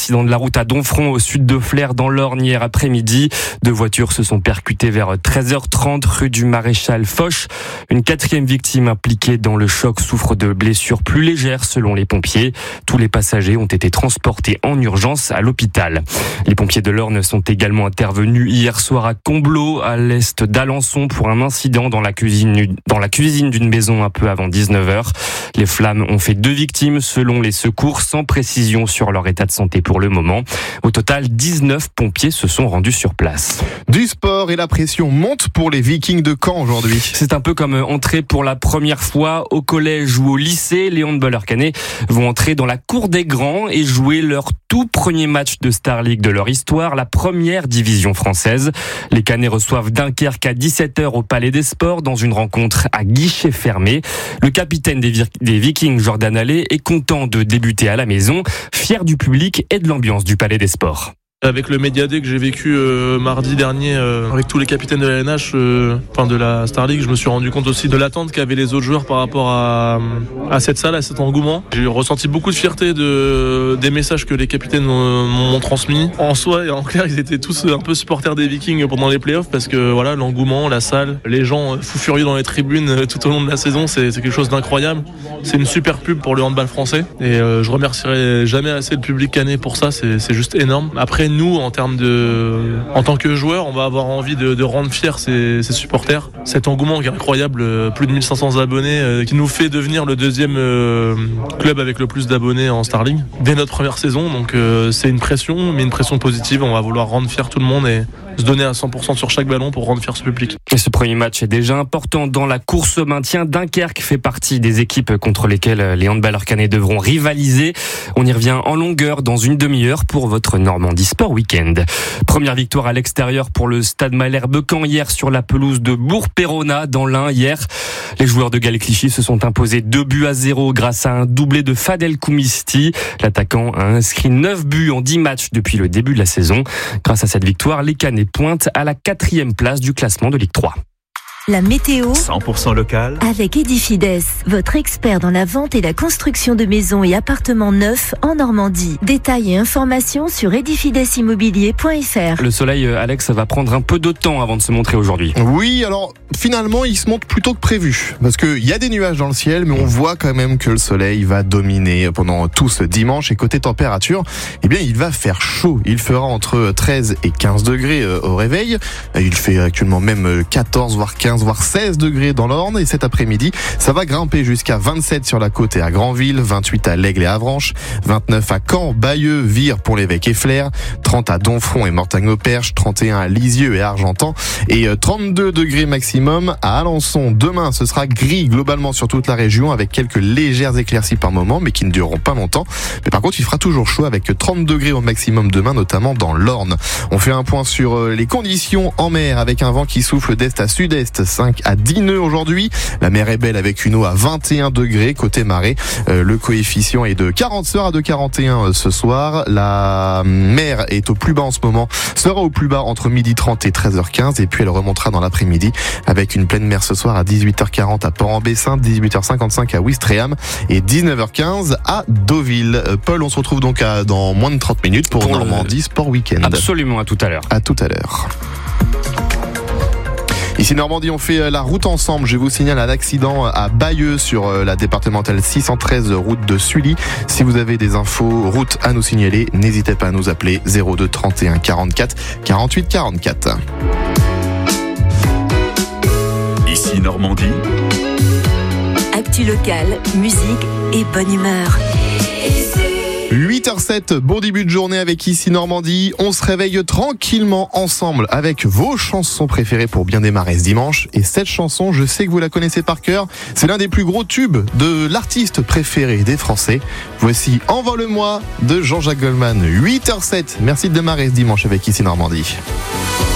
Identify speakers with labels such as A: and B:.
A: accident de la route à Domfront au sud de Flers dans l'Orne hier après-midi. 2 voitures se sont percutées vers 13h30 rue du Maréchal Foch. Une 4e victime impliquée dans le choc souffre de blessures plus légères selon les pompiers. Tous les passagers ont été transportés en urgence à l'hôpital. Les pompiers de l'Orne sont également intervenus hier soir à Comblaud, à l'est d'Alençon, pour un incident dans la cuisine d'une maison un peu avant 19h. Les flammes ont fait 2 victimes selon les secours, sans précision sur leur état de santé pour le moment. Au total, 19 pompiers se sont rendus sur place.
B: Du sport et la pression monte pour les Vikings de Caen aujourd'hui.
A: C'est un peu comme entrer pour la première fois au collège ou au lycée. Les handballeurs caennais vont entrer dans la cour des grands et jouer leur tout premier match de Star League de leur histoire, la première division française. Les Canets reçoivent Dunkerque à 17h au Palais des Sports dans une rencontre à guichet fermé. Le capitaine des Vikings, Jordan Allais, est content de débuter à la maison, fier du public et de l'ambiance du Palais des Sports.
C: Avec le Media Day que j'ai vécu mardi dernier avec tous les capitaines de la LNH, de la Star League, je me suis rendu compte aussi de l'attente qu'avaient les autres joueurs par rapport à cette salle, à cet engouement. J'ai ressenti beaucoup de fierté des messages que les capitaines m'ont transmis. En soi et en clair, ils étaient tous un peu supporters des Vikings pendant les playoffs parce que voilà, l'engouement, la salle, les gens fous furieux dans les tribunes tout au long de la saison, c'est quelque chose d'incroyable. C'est une super pub pour le handball français et je remercierai jamais assez le public canet pour ça, c'est juste énorme. Après, nous, en tant que joueurs, on va avoir envie de rendre fiers ces supporters. Cet engouement qui est incroyable, plus de 1500 abonnés, qui nous fait devenir le 2e club avec le plus d'abonnés en Star League dès notre première saison. Donc c'est une pression, mais une pression positive. On va vouloir rendre fier tout le monde et se donner à 100% sur chaque ballon pour rendre fier ce public.
A: Et ce premier match est déjà important dans la course au maintien. Dunkerque fait partie des équipes contre lesquelles les handballeurs caennais devront rivaliser. On y revient en longueur dans une demi-heure pour votre Normandie Sport Week-end. Première victoire à l'extérieur pour le Stade Malherbe-Caen hier sur la pelouse de Bourg-Perona dans l'Ain hier. Les joueurs de Galles-Clichy se sont imposés 2-0 grâce à un doublé de Fadel Koumisti. L'attaquant a inscrit 9 buts en 10 matchs depuis le début de la saison. Grâce à cette victoire, les Canets pointent à la 4e place du classement de Ligue 3.
D: La météo
E: 100% local
D: avec Edifides, votre expert dans la vente et la construction de maisons et appartements neufs en Normandie. Détails et informations sur edifidesimmobilier.fr.
A: Le soleil, Alex, va prendre un peu de temps avant de se montrer aujourd'hui.
B: Oui, alors finalement, il se montre plutôt que prévu. Parce qu'il y a des nuages dans le ciel, mais on voit quand même que le soleil va dominer pendant tout ce dimanche. Et côté température, il va faire chaud. Il fera entre 13 et 15 degrés au réveil. Il fait actuellement même 14, voire 15, voire 16 degrés dans l'Orne. Et cet après-midi, ça va grimper jusqu'à 27 sur la côte et à Granville, 28 à l'Aigle et Avranches, 29 à Caen, Bayeux, Vire, Pont-l'Évêque et Flers, 30 à Domfront et Mortagne-au-Perche, 31 à Lisieux et Argentan et 32 degrés maximum à Alençon. Demain, ce sera gris globalement sur toute la région avec quelques légères éclaircies par moment, mais qui ne dureront pas longtemps. Mais par contre, il fera toujours chaud avec 30 degrés au maximum demain, notamment dans l'Orne. On fait un point sur les conditions en mer avec un vent qui souffle d'est à sud-est, 5 à 10 nœuds aujourd'hui. La mer est belle avec une eau à 21 degrés côté marée. Le coefficient est de 40, sera de 41 ce soir. La mer est au plus bas en ce moment, sera au plus bas entre 12h30 et 13h15 et puis elle remontera dans l'après-midi avec une pleine mer ce soir à 18h40 à Port-en-Bessin, 18h55 à Ouistreham et 19h15 à Deauville. Paul, on se retrouve donc dans moins de 30 minutes pour Normandie Sport Week-end.
A: Absolument, à tout à l'heure.
B: À tout à l'heure. Ici Normandie, on fait la route ensemble. Je vous signale un accident à Bayeux sur la départementale 613 route de Sully. Si vous avez des infos route à nous signaler, n'hésitez pas à nous appeler 02 31 44 48 44.
E: Ici Normandie.
D: Actu locale, musique et bonne humeur.
B: 8h07, bon début de journée avec Ici Normandie. On se réveille tranquillement ensemble avec vos chansons préférées pour bien démarrer ce dimanche. Et cette chanson, je sais que vous la connaissez par cœur. C'est l'un des plus gros tubes de l'artiste préféré des Français. Voici Envole-moi de Jean-Jacques Goldman. 8h07, merci de démarrer ce dimanche avec Ici Normandie.